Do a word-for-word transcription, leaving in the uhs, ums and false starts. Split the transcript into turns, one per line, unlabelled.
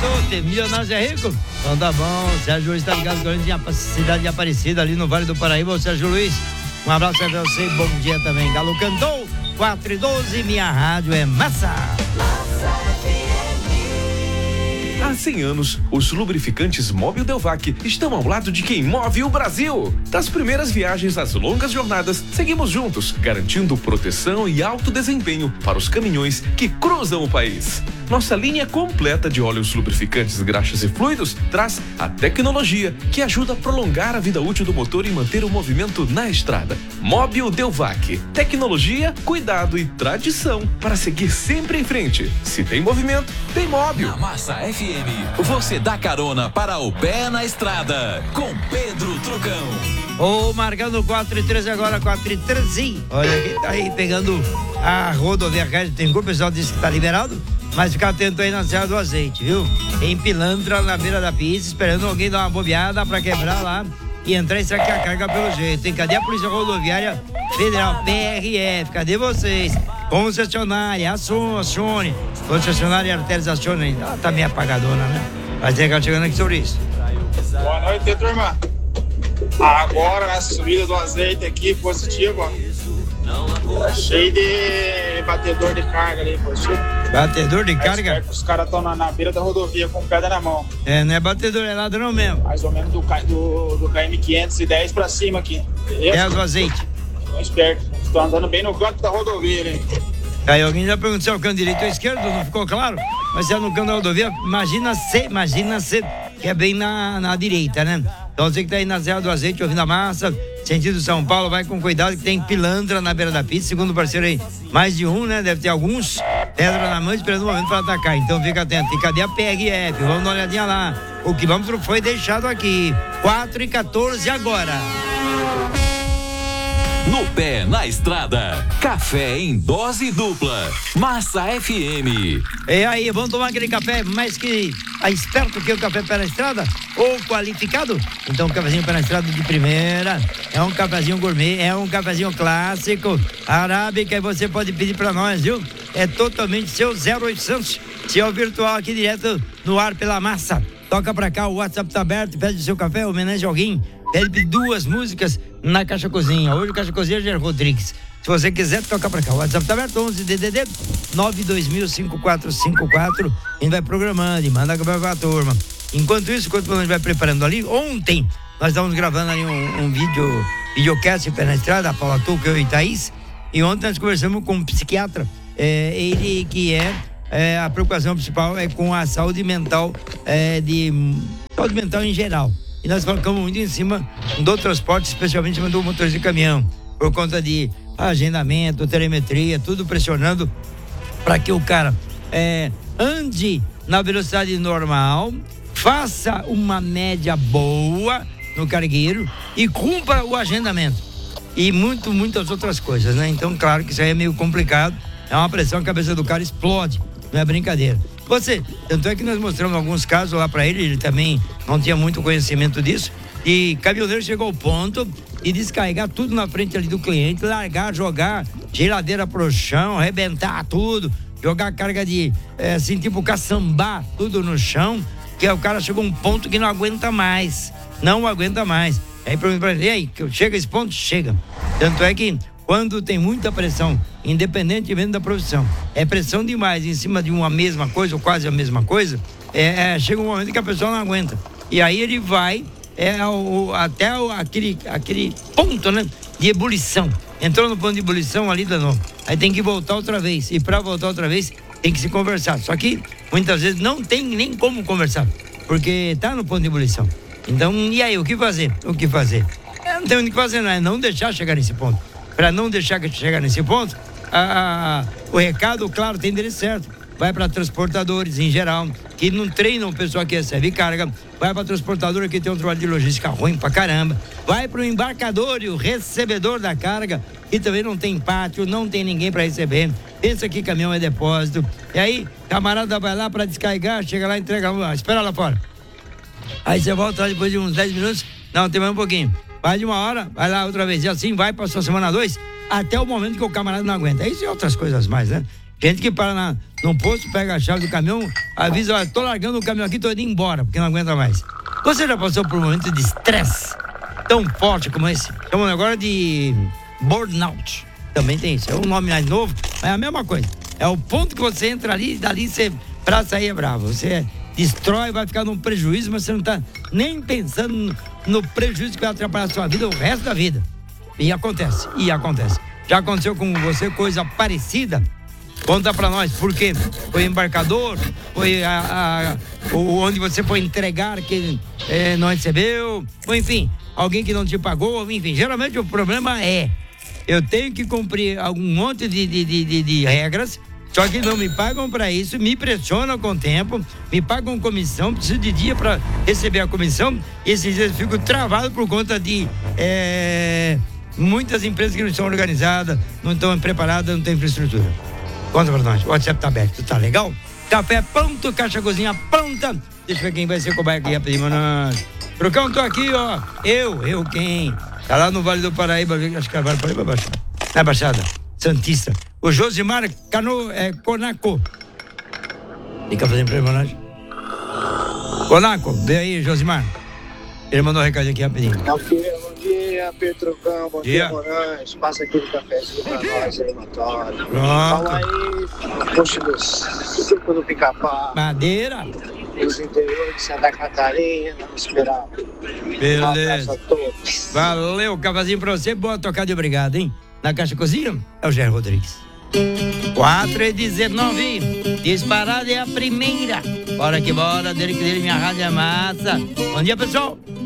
Tutti, milionário é rico? Então tá bom, Sérgio Luiz tá ligado com a gente na cidade de Aparecida, ali no Vale do Paraíba. Ô Sérgio Luiz, um abraço pra você e bom dia também. Galo cantou, quatro e doze, minha rádio é massa.
Há cem anos, os lubrificantes Mobil Delvac estão ao lado de quem move o Brasil. Das primeiras viagens às longas jornadas, seguimos juntos, garantindo proteção e alto desempenho para os caminhões que cruzam o país. Nossa linha completa de óleos lubrificantes, graxas e fluidos traz a tecnologia que ajuda a prolongar a vida útil do motor e manter o movimento na estrada. Mobil Delvac, tecnologia, cuidado e tradição para seguir sempre em frente. Se tem movimento, tem Mobil.
Na Massa F M, você dá carona para o pé na estrada com Pedro Trucão.
Ô, marcando quatro e treze agora, quatro e treze. Olha quem tá aí pegando a rodovia Cândido Bittencourt, o pessoal disse que tá liberado, mas fica atento aí na Serra do Azeite, viu? Em pilantra na beira da pista, esperando alguém dar uma bobeada pra quebrar lá e entrar e saquear a carga pelo jeito. E cadê a Polícia Rodoviária Federal, P R F? Cadê vocês? Concessionária, acione. Concessionária Artérias, acione. Ela tá meio apagadona, né? Mas tem que chegando aqui sobre isso.
Boa noite, turma. Agora na subida do azeite aqui, positivo, ó. Tá cheio de batedor de carga ali, positivo.
Batedor de carga?
Os caras estão na, na beira da rodovia com pedra na mão.
É, não é batedor, é ladrão mesmo.
Mais ou menos do, do, do K M quinhentos e dez pra cima aqui. Beleza?
É do azeite.
Estão espertos. Estão andando bem no canto da rodovia, hein?
Aí alguém já perguntou se é o canto direito ou esquerdo, não ficou claro? Mas se é no canto da rodovia, imagina se, imagina se, que é bem na, na direita, né? Então você que tá aí na Serra do Azeite, ouvindo a massa, sentido São Paulo, vai com cuidado que tem pilantra na beira da pista, segundo o parceiro aí, mais de um, né? Deve ter alguns, pedra na mão, esperando o momento para atacar, então fica atento. E cadê a P R F? Vamos dar uma olhadinha lá. O quilômetro foi deixado aqui, quatro e quatorze agora.
No pé, na estrada, café em dose dupla, Massa F M.
E aí, vamos tomar aquele café mais que a esperto que o café pé na estrada? Ou qualificado? Então, um cafezinho pé na estrada de primeira, é um cafezinho gourmet, é um cafezinho clássico, arábica, e você pode pedir pra nós, viu? É totalmente seu zero oitocentos, seu virtual aqui direto no ar pela massa. Toca pra cá, o WhatsApp tá aberto, pede o seu café, homenagem a alguém, pede duas músicas na Caixa Cozinha. Hoje o Caixa Cozinha é Jair Rodrigues. Se você quiser, toca pra cá. O WhatsApp tá aberto, onze D D D nove dois mil cinco quatro cinco quatro. A gente vai programando e manda pra a turma. Enquanto isso, enquanto a gente vai preparando ali, ontem nós estávamos gravando ali um, um vídeo, videocast pé na estrada, a Paula Tuca, eu e Thaís. E ontem nós conversamos com um psiquiatra, é, ele que é, é, a preocupação principal é com a saúde mental, é, de saúde mental em geral. E nós colocamos muito em cima do transporte, especialmente do motorista de caminhão, por conta de agendamento, telemetria, tudo pressionando para que o cara é, ande na velocidade normal, faça uma média boa no cargueiro e cumpra o agendamento. E muito, muitas outras coisas, né? Então, claro que isso aí é meio complicado, é uma pressão, a cabeça do cara explode, não é brincadeira. Você, tanto é que nós mostramos alguns casos lá para ele, ele também não tinha muito conhecimento disso, e caminhoneiro chegou ao ponto de descarregar tudo na frente ali do cliente, largar, jogar geladeira pro chão, arrebentar tudo, jogar carga de, é, assim, tipo caçambar tudo no chão, que o cara chegou a um ponto que não aguenta mais, não aguenta mais. Aí pergunta pra ele, e aí, chega esse ponto? Chega. Tanto é que quando tem muita pressão, independentemente da profissão, é pressão demais em cima de uma mesma coisa, ou quase a mesma coisa, é, é, chega um momento que a pessoa não aguenta. E aí ele vai é, o, até o, aquele, aquele ponto, né, de ebulição. Entrou no ponto de ebulição ali, danou. Aí tem que voltar outra vez. E para voltar outra vez, tem que se conversar. Só que, muitas vezes, não tem nem como conversar, porque tá no ponto de ebulição. Então, e aí, o que fazer? O que fazer? É, não tem o que fazer, não é não deixar chegar nesse ponto. Para não deixar chegar nesse ponto, a, a, o recado, claro, tem endereço certo. Vai para transportadores em geral, que não treinam o pessoal que recebe carga. Vai para transportadora que tem um trabalho de logística ruim pra caramba. Vai para o embarcador e o recebedor da carga, que também não tem pátio, não tem ninguém para receber. Pensa que caminhão é depósito. E aí, camarada vai lá para descarregar, chega lá e entrega lá, espera lá fora. Aí você volta lá depois de uns dez minutos, não, tem mais um pouquinho. Vai de uma hora, vai lá outra vez. E assim vai para a sua semana dois, até o momento que o camarada não aguenta. Isso e outras coisas mais, né? Gente que para na, num posto, pega a chave do caminhão, avisa, olha, tô largando o caminhão aqui, tô indo embora, porque não aguenta mais. Você já passou por um momento de estresse tão forte como esse? Chamam agora de burnout. Também tem isso. É um nome mais novo, mas é a mesma coisa. É o ponto que você entra ali e dali você, pra sair é bravo. Você destrói, vai ficar num prejuízo, mas você não tá nem pensando no, no prejuízo que vai atrapalhar a sua vida o resto da vida. E acontece, e acontece. Já aconteceu com você coisa parecida? Conta pra nós, por quê? Foi embarcador? Foi a, a, o, onde você foi entregar que é, não recebeu? Ou enfim, alguém que não te pagou? Enfim, geralmente o problema é, eu tenho que cumprir algum monte de, de, de, de, de regras, só que não me pagam pra isso, me pressionam com o tempo, me pagam comissão, preciso de dia pra receber a comissão, e esses dias eu fico travado por conta de é, muitas empresas que não estão organizadas, não estão preparadas, não têm infraestrutura. Conta pra nós, o WhatsApp tá aberto, tá legal? Café pronto, caixa cozinha pronta. Deixa eu ver quem vai ser cobaia aqui rapidinho, mano. Procão, tô aqui, ó. Eu, eu quem? Tá lá no Vale do Paraíba, acho que é Vale do Paraíba, Baixada. É Baixada, Santista. O Josimar Cano, é, Conaco. Fica fazendo pra ele, mano. Conaco, vem aí, Josimar. Ele mandou um recado aqui rapidinho.
Café, bom dia, Petrucão, bom
dia,
dia Moraes. Passa aquele cafezinho pra nós aí, Antônio.
Pronto.
Fala aí, poxa, dos suco do Pica-Pau.
Madeira.
Os interiores de Santa Catarina, vamos esperar.
Beleza.
Um abraço a todos.
Valeu, cavazinho pra você, boa tocada e obrigado, hein? Na Caixa Cozinha, é o Jair Rodrigues. quatro e dezenove, disparada é a primeira. Bora que bora, dele que dele, minha rádio é massa. Bom dia, pessoal.